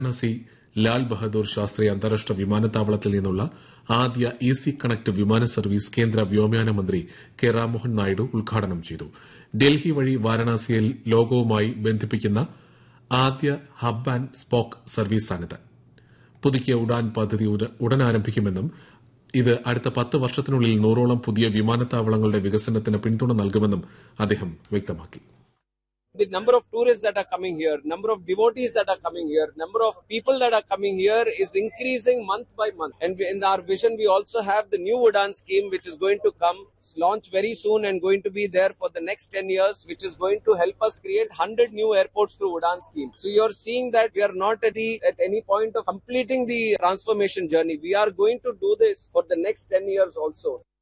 വാരണാസി ലാൽ ബഹദൂർ ശാസ്ത്രി അന്താരാഷ്ട്ര വിമാനത്താവളത്തിൽ നിന്നുള്ള ആദ്യ ഈസി കണക്ട് വിമാന സർവീസ് കേന്ദ്ര വ്യോമയാന മന്ത്രി കെ രാംമോഹൻ നായിഡു ഉദ്ഘാടനം ചെയ്തു. ഡൽഹി വഴി വാരണാസിയെ ലോകവുമായി ബന്ധിപ്പിക്കുന്ന ആദ്യ ഹബ് ആൻഡ് സ്പോക്ക് സർവീസാണിത്. പുതുക്കിയ ഉഡാൻ പദ്ധതി ഉടൻ ആരംഭിക്കുമെന്നും ഇത് അടുത്ത 10 വർഷത്തിനുള്ളിൽ 100ഓളം പുതിയ വിമാനത്താവളങ്ങളുടെ വികസനത്തിന് പിന്തുണ നൽകുമെന്നും അദ്ദേഹം വ്യക്തമാക്കി. The number of tourists that are coming here, number of devotees that are coming here, number of people that are coming here is increasing month by month. And in our vision, we also have the new Udan scheme, which is going to come, launch very soon and going to be there for the next 10 years, which is going to help us create 100 new airports through Udan scheme. So you're seeing that we are not at any point of completing the transformation journey. We are going to do this for the next 10 years also.